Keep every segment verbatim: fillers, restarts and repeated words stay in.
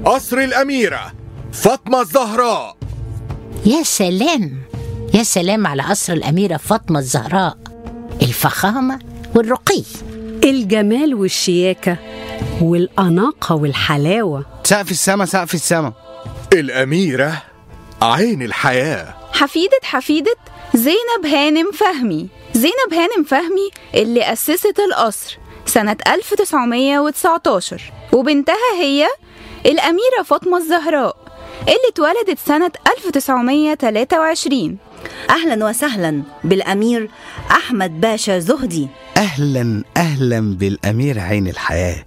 قصر الأميرة فاطمة الزهراء. يا سلام، يا سلام على قصر الأميرة فاطمة الزهراء، الفخامة والرقي، الجمال والشياكة والأناقة والحلاوة. سقف السما سقف السما. الأميرة عين الحياة. حفيدة حفيدة زينب هانم فهمي. زينب هانم فهمي اللي أسست القصر سنة ألف وتسعمية وتسعتاشر، وبنتها هي الأميرة فاطمة الزهراء اللي اتولدت سنة ألف وتسعمية وتلاتة وعشرين. أهلا وسهلا بالأمير أحمد باشا زهدي. أهلا أهلا بالأمير عين الحياة.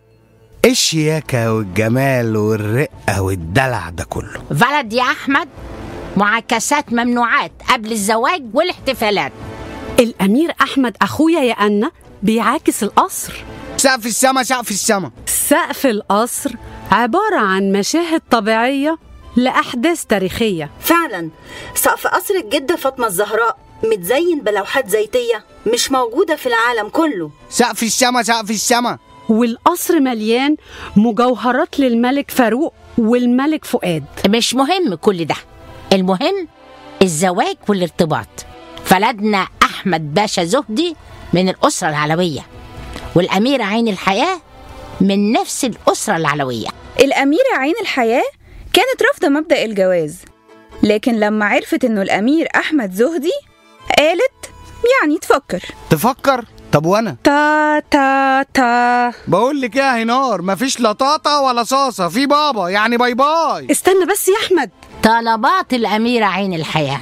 الشياكة والجمال والرقة والدلع ده كله. ولد يا أحمد، معاكسات ممنوعات قبل الزواج والاحتفالات. الأمير أحمد أخويا يا أنا بيعاكس القصر. سقف السما سقف السما. سقف القصر عبارة عن مشاهد طبيعية لأحداث تاريخية. فعلا سقف قصر الجدة فاطمة الزهراء متزين بلوحات زيتية مش موجودة في العالم كله. سقف السما سقف السما. والقصر مليان مجوهرات للملك فاروق والملك فؤاد. مش مهم كل ده، المهم الزواج والارتباط. فلدنا أحمد باشا زهدي من الأسرة العلوية، والأميرة عين الحياة من نفس الأسرة العلوية. الأميرة عين الحياة كانت رافضة مبدأ الجواز، لكن لما عرفت إنه الأمير أحمد زهدي قالت يعني تفكر. تفكر؟ طب وأنا؟ تا تا تا بقول لك يا هنار، مفيش لا طاطا ولا صاصة، في بابا يعني باي باي. استنى بس يا أحمد. طلبات الأميرة عين الحياة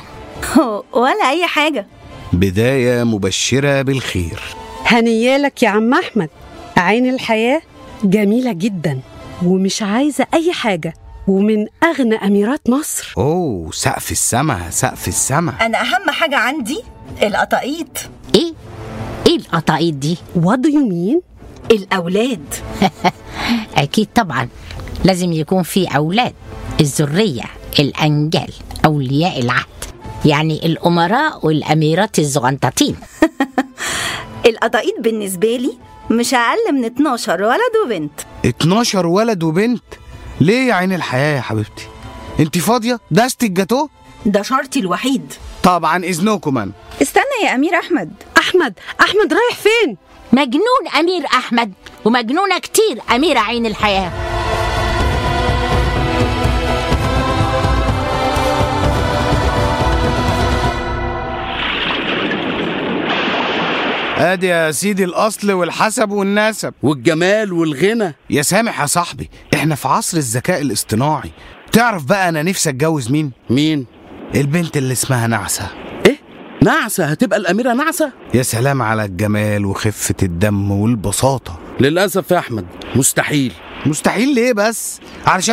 ولا أي حاجة. بداية مبشرة بالخير. هنيالك يا عم أحمد. عين الحياة جميلة جدا ومش عايزة أي حاجة، ومن أغنى أميرات مصر. أوه، سقف السما سقف السما. أنا أهم حاجة عندي القطاقيط. إيه؟ إيه القطاقيط دي؟ What do you mean؟ الأولاد. أكيد طبعا لازم يكون في أولاد، الذرية، الأنجال، أولياء العهد، يعني الأمراء والأميرات الزغنطتين. القطاقيط بالنسبة لي مش أقل من اتناشر ولد وبنت. اتناشر ولد وبنت؟ ليه يا عين الحياة يا حبيبتي؟ انت فاضية؟ دست الجاتوه؟ ده شرطي الوحيد. طبعا إذنكم. أنا استنى يا أمير أحمد. أحمد أحمد رايح فين؟ مجنون أمير أحمد، ومجنونة كتير أميرة عين الحياة. ادي يا سيدي الأصل والحسب والنسب والجمال والغنى. يا سامح يا صاحبي، احنا في عصر الذكاء الاصطناعي. تعرف بقى أنا نفسي أتجوز مين؟ مين؟ البنت اللي اسمها نعسة. إيه؟ نعسة؟ هتبقى الأميرة نعسة؟ يا سلام على الجمال وخفة الدم والبساطة. للأسف يا أحمد مستحيل. مستحيل ليه بس؟ علشان